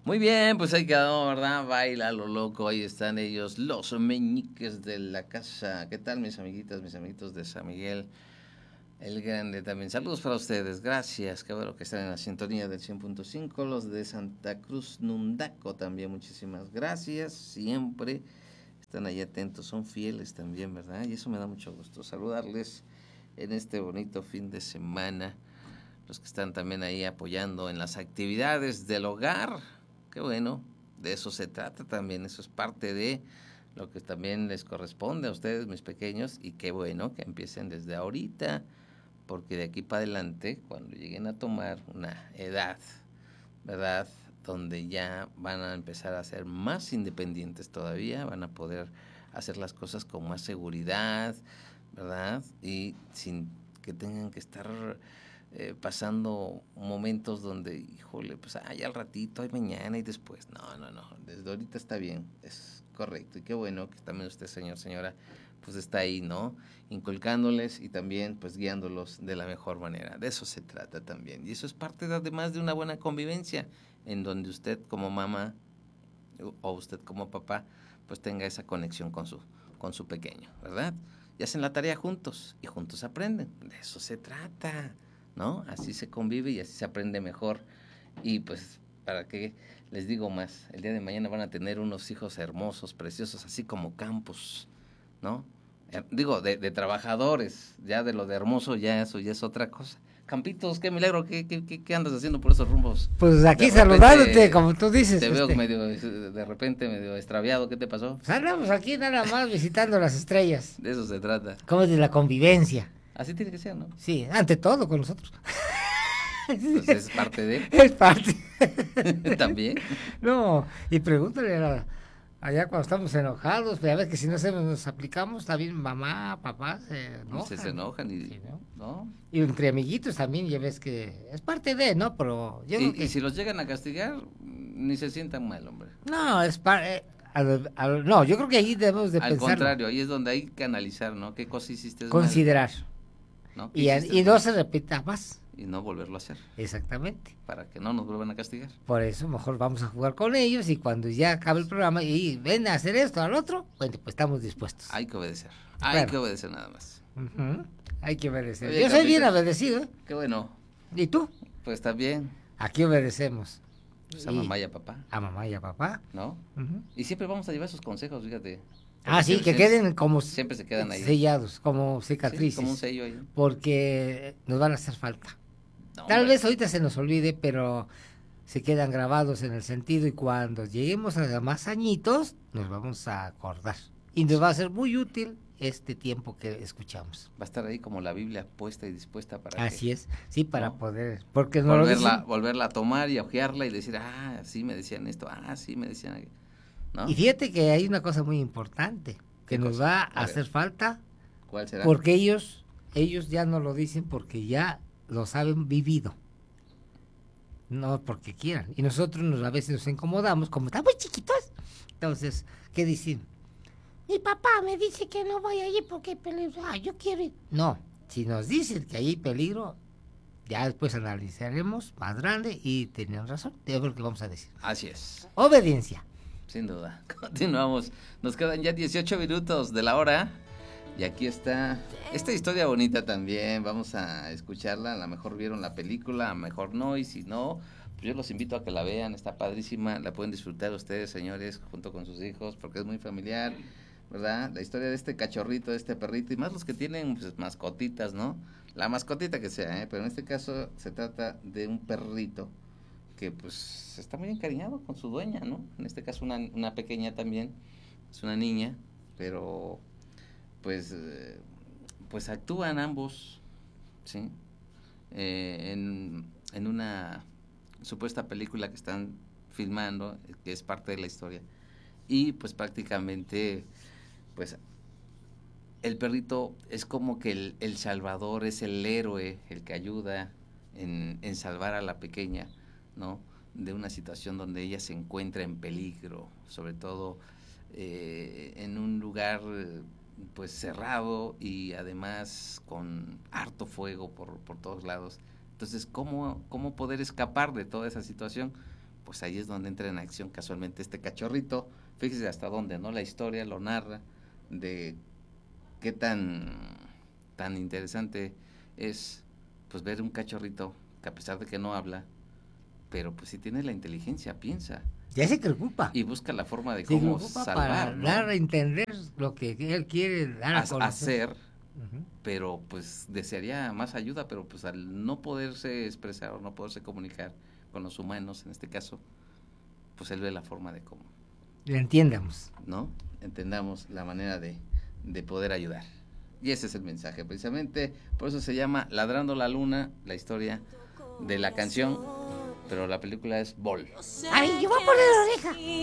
Muy bien, pues ahí quedó, ¿verdad? Baila lo loco, ahí están ellos, los meñiques de la casa. ¿Qué tal, mis amiguitas, mis amiguitos de San Miguel el Grande también? Saludos para ustedes, gracias. Qué bueno que están en la sintonía del 100.5. Los de Santa Cruz Nundaco también, muchísimas gracias. Siempre están ahí atentos, son fieles también, ¿verdad? Y eso me da mucho gusto saludarles en este bonito fin de semana. Los que están también ahí apoyando en las actividades del hogar. Qué bueno, de eso se trata también, eso es parte de lo que también les corresponde a ustedes, mis pequeños, y qué bueno que empiecen desde ahorita, porque de aquí para adelante, cuando lleguen a tomar una edad, ¿verdad?, donde ya van a empezar a ser más independientes todavía, van a poder hacer las cosas con más seguridad, ¿verdad?, y sin que tengan que estar pasando momentos donde, híjole, pues ay, al ratito, ay, mañana y después. No, desde ahorita está bien, es correcto. Y qué bueno que también usted, señor, señora, pues está ahí, ¿no? Inculcándoles y también pues guiándolos de la mejor manera. De eso se trata también. Y eso es parte de, además de una buena convivencia, en donde usted como mamá o usted como papá, pues tenga esa conexión con su pequeño, ¿verdad? Y hacen la tarea juntos y juntos aprenden. De eso se trata, ¿no? Así se convive y así se aprende mejor. Y pues, ¿para qué les digo más? El día de mañana van a tener unos hijos hermosos, preciosos, así como Campos, ¿no? Digo, de trabajadores, ya de lo de hermoso, ya eso ya es otra cosa. Campitos, qué milagro, ¿qué andas haciendo por esos rumbos? Pues aquí De repente, saludándote, como tú dices. te veo medio, de repente medio extraviado, ¿qué te pasó? Pues andamos aquí nada más visitando las estrellas. De eso se trata. Como es de la convivencia. Así tiene que ser, ¿no? Sí, ante todo con nosotros. Pues es parte de... Es parte. También. No, y pregúntale allá cuando estamos enojados, pues ya ves que si no nos aplicamos, también mamá, papá Se enojan y... Sí, ¿no? ¿no? Y entre amiguitos también, ya ves que es parte de, ¿no? Pero yo creo que... Y si los llegan a castigar, ni se sientan mal, hombre. No, es no, yo creo que ahí debemos de Al pensar. contrario, ahí es donde hay que analizar, ¿no? ¿Qué cosa hiciste Considerar. mal? ¿No? Y no se repita más. Y no volverlo a hacer. Exactamente. Para que no nos vuelvan a castigar. Por eso mejor vamos a jugar con ellos y cuando ya acabe el programa y ven a hacer esto al otro, bueno, pues estamos dispuestos. Hay que obedecer. Claro. Hay que obedecer nada más. Hay que obedecer. Oye, Yo soy bien obedecido, ¿eh? Qué bueno. ¿Y tú? Pues está bien. Aquí obedecemos. Pues a mamá y a papá. A mamá y a papá. ¿No? Y siempre vamos a llevar sus consejos, fíjate. Sí, que queden como siempre se quedan ahí. Sellados, como cicatrices. Sí, como un sello ahí. Porque nos van a hacer falta. No, Tal vez ahorita se nos olvide, pero se quedan grabados en el sentido y cuando lleguemos a más añitos, nos vamos a acordar. Y nos va a ser muy útil este tiempo que escuchamos. Va a estar ahí como la Biblia puesta y dispuesta para Así es, sí, para ¿no? poder, porque no volverla a tomar y a ojearla y decir, sí me decían esto, sí me decían, ¿no? Y fíjate que hay una cosa muy importante que nos va a hacer falta. ¿Cuál será? Porque ellos ya no lo dicen porque ya lo saben vivido. No porque quieran. Y nosotros a veces nos incomodamos, como están muy chiquitos. Entonces, ¿qué dicen? Mi papá me dice que no voy allí porque hay peligro. Yo quiero ir. No, si nos dicen que hay peligro, ya después analizaremos más grande y tienen razón. Es lo que vamos a decir. Así es. Obediencia. Sin duda. Continuamos. Nos quedan ya 18 minutos de la hora. Y aquí está esta historia bonita también. Vamos a escucharla. A lo mejor vieron la película, a lo mejor no. Y si no, pues yo los invito a que la vean. Está padrísima. La pueden disfrutar ustedes, señores, junto con sus hijos, porque es muy familiar, ¿verdad? La historia de este cachorrito, de este perrito. Y más los que tienen pues, mascotitas, ¿no? La mascotita que sea, pero en este caso se trata de un perrito que pues está muy encariñado con su dueña, ¿no? En este caso una pequeña también. Es una niña, pero... pues actúan ambos, ¿sí? En una supuesta película que están filmando, que es parte de la historia. Y pues prácticamente, pues el perrito es como que el salvador, es el héroe, el que ayuda en salvar a la pequeña, ¿no? De una situación donde ella se encuentra en peligro, sobre todo en un lugar... pues cerrado y además con harto fuego por todos lados. Entonces, ¿cómo poder escapar de toda esa situación? pues ahí es donde entra en acción casualmente este cachorrito. Fíjese hasta dónde, ¿no? La historia lo narra de qué tan interesante es, pues, ver un cachorrito que, a pesar de que no habla, pero pues sí tiene la inteligencia, piensa Ya se preocupa. y busca la forma de Se cómo preocupa salvar, para ¿no? dar a entender lo que él quiere dar a conocer. Hacer, Ujú. pero pues desearía más ayuda, pero pues al no poderse expresar o no poderse comunicar con los humanos, en este caso, pues él ve la forma de cómo, Le entiendamos. ¿no? Entendamos la manera de poder ayudar. Y ese es el mensaje, precisamente, por eso se llama Ladrando la Luna, la historia de la canción, pero la película es Ball. Ay, yo voy a poner la oreja.